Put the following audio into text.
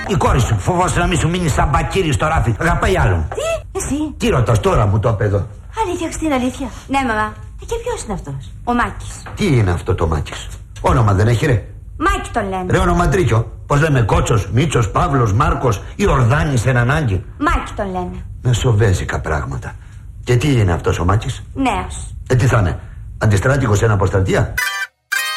Η κόρη σου, φοβόσαι να μην σου μείνει σαν μπακύρι στο ράφι. Αγαπάει άλλον. Τι, εσύ? Τι ρωτάς τώρα, μου το είπε εδώ. Αλήθεια, στην αλήθεια. Ναι, μαμά. Και ποιος είναι αυτός? Ο Μάκης. Τι είναι αυτό το Μάκης? Όνομα δεν έχει, ρε? Μάκη τον λένε. Ρε ονομαντρίκιο. Πώς λέμε, Κότσος, Μίτσος, Παύλος, Μάρκος ή Ορδάνης εν ανάγκη? Μάκη τον λένε. Μεσοβέζικα πράγματα. Και τι είναι αυτός ο Μάκης? Νέος. Τι θα είναι, αντιστράτηγος σε ένα αποστρατεία?